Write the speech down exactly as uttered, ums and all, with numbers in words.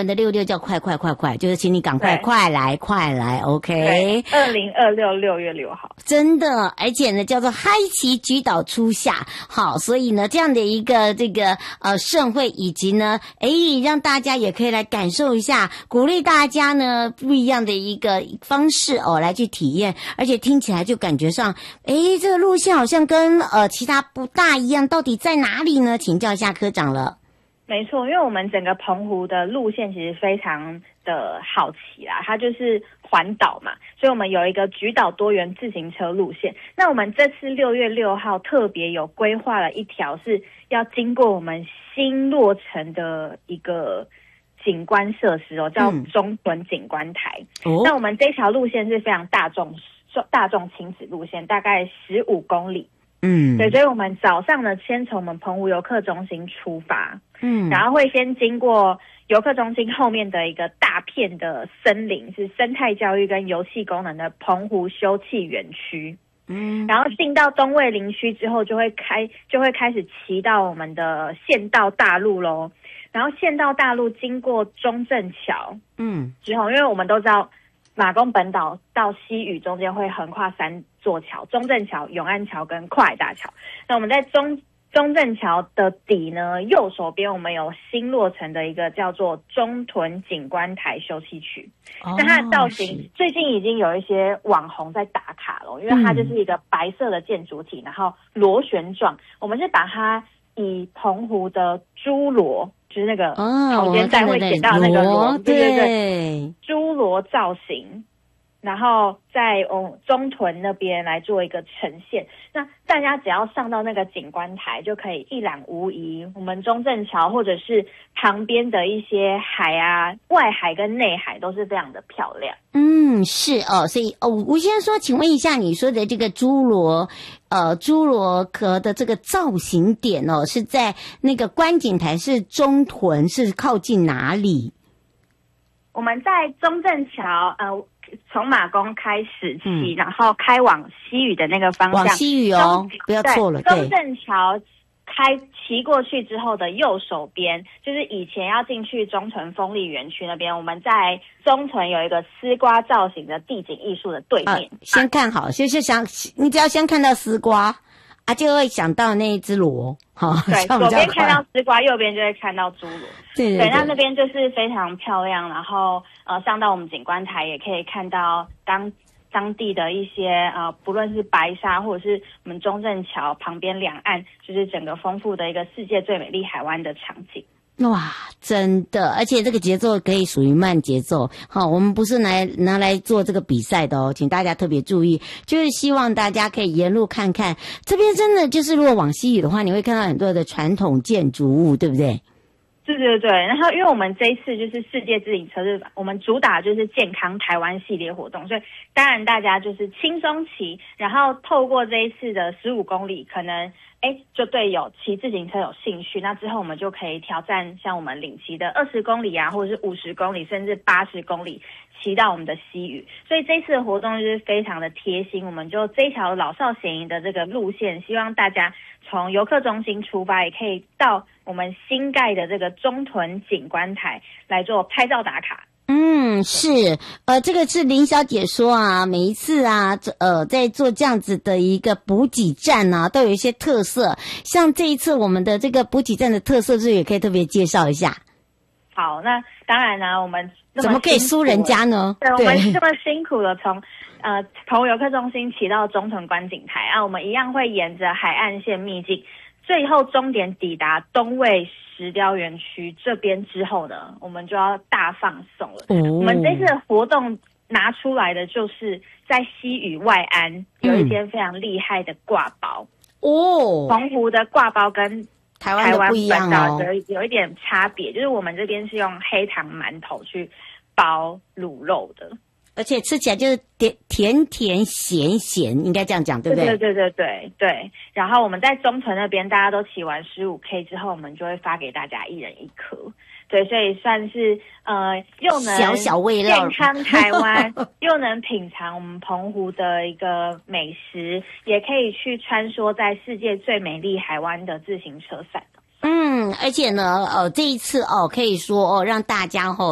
文的六六叫快快快快，就是请你赶快快来快来 ，OK。 二零二六六月六号， 真的，而且呢叫做嗨旗举岛初夏，好，所以呢这样的一个这个呃盛会，以及呢，诶让大家也可以来感受一下，鼓励大家呢不一样的一个方式哦来去体验，而且听起来就感觉上，诶这个路线好像跟呃其他不大一样，到底在哪里呢？请教一下科长了。 没错，因为我们整个澎湖的路线其实非常的好骑啦，它就是环岛嘛，所以我们有一个举岛多元自行车路线。那我们这次六月六号特别有规划了一条是要经过我们新落成的一个景观设施哦，叫中屯景观台。嗯、那我们这条路线是非常大众大众亲子路线，大概十五公里。嗯，对，所以我们早上呢，先从我们澎湖游客中心出发，嗯，然后会先经过游客中心后面的一个大片的森林，是生态教育跟游憩功能的澎湖休憩园区，嗯，然后进到东卫林区之后，就会开就会开始骑到我们的县道大路咯，然后县道大路经过中正桥，嗯，之后因为我们都知道马公本岛到西屿中间会横跨三座桥，中正桥、永安桥跟跨海大桥。那我们在中中正桥的底呢，右手边我们有新落成的一个叫做中屯景观台休憩区。哦、那它的造型最近已经有一些网红在打卡了，因为它就是一个白色的建筑体，然后螺旋状。我们是把它以澎湖的猪螺。就是那个草间带会捡到那个螺，对对对，猪螺造型，然后在哦中屯那边来做一个呈现。那大家只要上到那个景观台，就可以一览无遗。我们中正桥或者是旁边的一些海啊，外海跟内海都是非常的漂亮。 嗯，是哦，所以哦，吴先生说，请问一下，你说的这个猪螺，呃，猪螺壳的这个造型点哦，是在那个观景台，是中屯，是靠近哪里？ 我们在中正桥，呃，从马公开始骑，嗯、然后开往西屿的那个方向， 往西屿哦，不要错了，对， 中正桥。开骑过去之后的右手边，就是以前要进去中屯风力园区那边，我们在中屯有一个丝瓜造型的地景艺术的对面。 呃、先看好，就是想你只要先看到丝瓜啊，就会想到那一只螺。好， 对，左边看到丝瓜，右边就会看到猪螺。 对对对, 对，那那边就是非常漂亮，然后呃，上到我们景观台也可以看到当。当地的一些呃，不论是白沙或者是我们中正桥旁边两岸，就是整个丰富的一个世界最美丽海湾的场景。 哇，真的，而且这个节奏可以属于慢节奏。好，我们不是拿拿来做这个比赛的哦，请大家特别注意，就是希望大家可以沿路看看。这边真的就是如果往西屿的话，你会看到很多的传统建筑物，对不对？ 对对对，然后因为我们这一次就是世界自行车日，我们主打就是健康台湾系列活动，所以当然大家就是轻松骑，然后透过这一次的十五公里，可能哎就对有骑自行车有兴趣，那之后我们就可以挑战像我们领骑的二十公里啊，或者是五十公里，甚至八十公里。骑到我们的西屿，所以这次的活动就是非常的贴心，我们就这一条老少咸宜的这个路线，希望大家从游客中心出发，也可以到我们新盖的这个中屯景观台来做拍照打卡。 嗯，是，呃，这个是林小姐说啊，每一次啊，呃，在做这样子的一个补给站啊，都有一些特色，像这一次我们的这个补给站的特色，是不是也可以特别介绍一下？ 好，那当然呢、啊，我们怎么可以输人家呢？ 对，我们这么辛苦的从呃澎湖游客中心骑到中屯观景台啊，我们一样会沿着海岸线秘境，最后终点抵达东卫石雕园区这边之后呢，我们就要大放送了。哦、我们这次的活动拿出来的就是在西屿外岸有一间非常厉害的挂包哦，澎湖的挂包跟台湾的不一样哦， 有有一点差别，就是我们这边是用黑糖馒头去包卤肉的， 而且吃起来就是甜甜甜咸咸，应该这样讲，对不对？ 对对对对对。然后我们在中屯那边，大家都骑完十五 K 之后，我们就会发给大家一人一颗。对，所以算是呃，又能小小味健康台湾，又能品尝我们澎湖的一个美食，也可以去穿梭在世界最美丽海湾的自行车赛。 嗯，而且呢，呃，这一次哦，可以说哦，让大家哦。